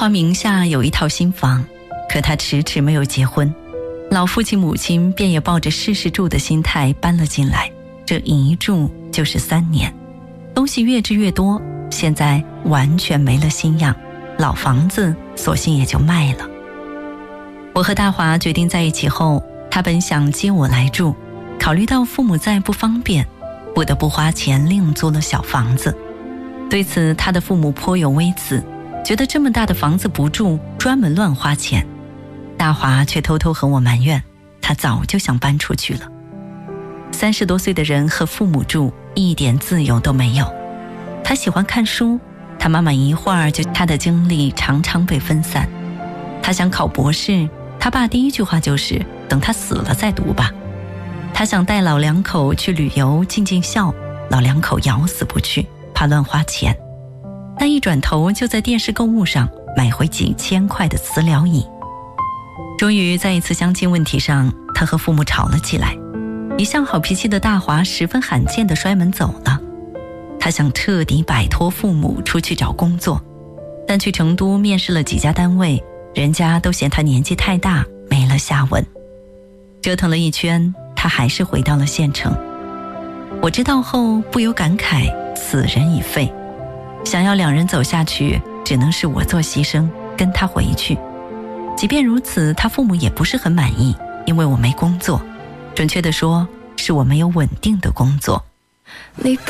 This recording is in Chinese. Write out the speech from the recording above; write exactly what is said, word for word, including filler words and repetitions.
华名下有一套新房，可他迟迟没有结婚，老父亲母亲便也抱着试试住的心态搬了进来，这一住就是三年，东西越置越多，现在完全没了新样，老房子索性也就卖了。我和大华决定在一起后，他本想接我来住，考虑到父母在不方便，不得不花钱另租了小房子。对此他的父母颇有微词，觉得这么大的房子不住，专门乱花钱。大华却偷偷和我埋怨，他早就想搬出去了。三十多岁的人和父母住，一点自由都没有。他喜欢看书，他妈妈一会儿就他的精力常常被分散。他想考博士，他爸第一句话就是等他死了再读吧。他想带老两口去旅游尽尽孝，老两口咬死不去，怕乱花钱。但一转头就在电视购物上买回几千块的磁疗椅。终于在一次相亲问题上，他和父母吵了起来，一向好脾气的大华十分罕见地摔门走了。他想彻底摆脱父母出去找工作，但去成都面试了几家单位，人家都嫌他年纪太大，没了下文。折腾了一圈，他还是回到了县城。我知道后不由感慨，此人已废。想要两人走下去，只能是我做牺牲，跟他回去。即便如此，他父母也不是很满意，因为我没工作，准确地说，是我没有稳定的工作。 你不